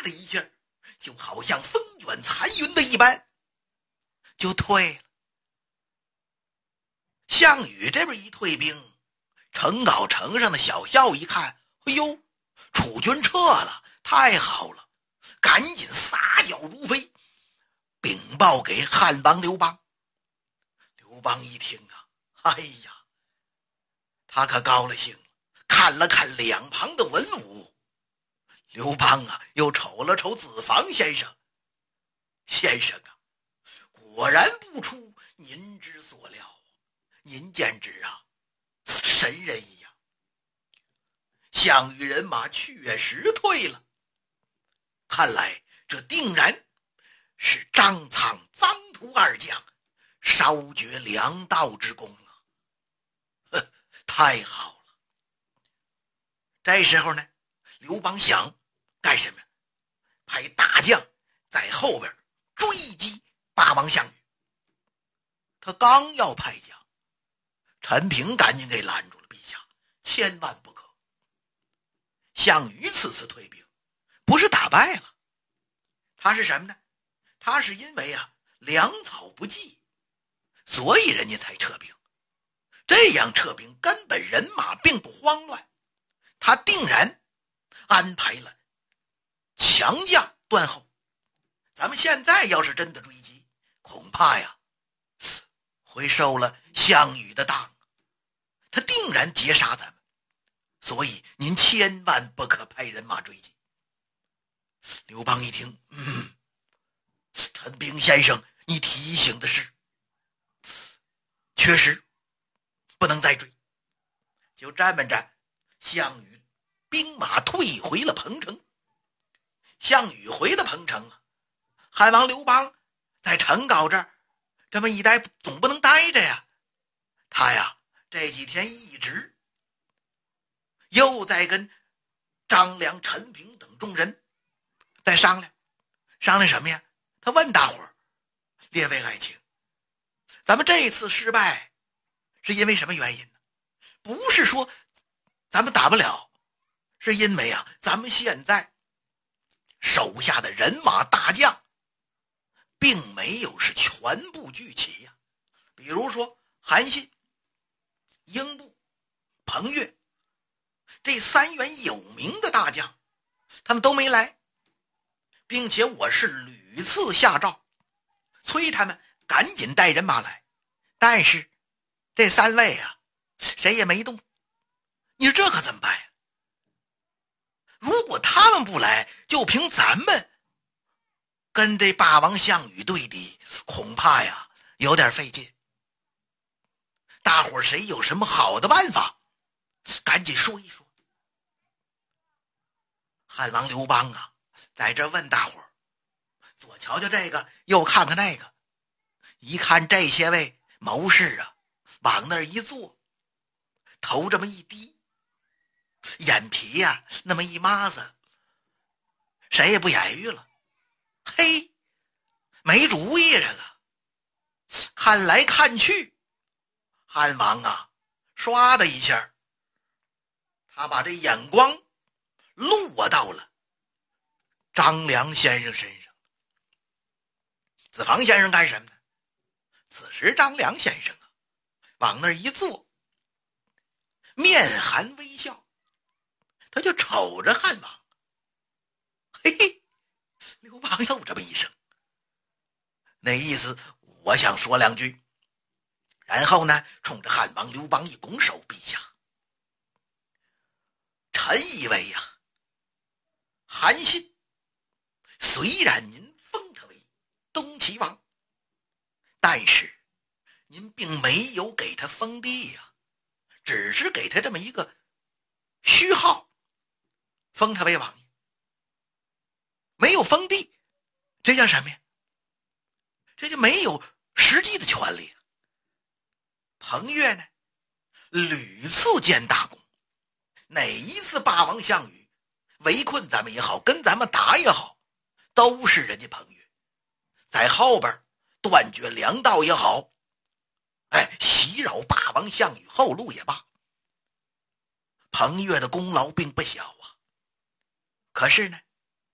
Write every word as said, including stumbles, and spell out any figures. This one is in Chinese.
的一下，就好像风卷残云的一般，就退了。项羽这边一退兵，陈皋城上的小校一看，哎呦，楚军撤了，太好了，赶紧撒脚如飞，禀报给汉王刘邦。刘邦一听啊，哎呀，他可高了兴了，看了看两旁的文武。刘邦啊，又瞅了瞅子房先生，先生啊，果然不出您之所料，您简直啊，神人一样。项羽人马确实退了，看来这定然是张苍、臧荼二将烧绝粮道之功啊！呵，太好了。这时候呢，刘邦想干什么？派大将在后边追击霸王项羽。他刚要派将，陈平赶紧给拦住了，陛下，千万不可。项羽此次退兵不是打败了，他是什么呢？他是因为啊粮草不济，所以人家才撤兵。这样撤兵根本人马并不慌乱，他定然安排了强将断后。咱们现在要是真的追击，恐怕呀会受了项羽的当，他定然截杀咱们，所以您千万不可派人马追击。刘邦一听，嗯，陈平先生你提醒的是，确实不能再追。就这么着，项羽兵马退回了彭城。项羽回到彭城啊，汉王刘邦在陈皋这儿这么一待，总不能待着呀。他呀这几天一直又在跟张良、陈平等众人在商量，商量什么呀？他问大伙儿，列位爱卿，咱们这一次失败是因为什么原因呢？不是说咱们打不了，是因为啊咱们现在手下的人马大将并没有是全部聚齐呀、啊。比如说韩信、英布、彭越这三员有名的大将，他们都没来，并且我是屡次下诏催他们赶紧带人马来，但是这三位啊谁也没动。你说这可怎么办呀？如果他们不来，就凭咱们跟这霸王项羽对敌，恐怕呀有点费劲。大伙儿谁有什么好的办法，赶紧说一说。汉王刘邦啊在这问大伙儿，左瞧瞧这个，右看看那个，一看这些位谋士啊往那儿一坐，头这么一低，眼皮呀、啊、那么一抹子，谁也不言语了。嘿，没主意这个。看来看去，汉王啊唰的一下，他把这眼光落到了张良先生身上。子房先生干什么呢？此时张良先生啊往那儿一坐，面含微笑，他就瞅着汉王。嘿嘿，刘邦又这么一声，那意思我想说两句，然后呢冲着汉王刘邦一拱手，陛下，臣以为呀、啊，韩信虽然您封他为东齐王，但是您并没有给他封地呀、啊，只是给他这么一个虚号，封他为王爷，没有封地，这叫什么呀？这就没有实际的权利。彭越呢屡次建大功，哪一次霸王项羽围困咱们也好，跟咱们打也好，都是人家彭越在后边断绝粮道也好，哎，袭扰霸王项羽后路也罢，彭越的功劳并不小啊。可是呢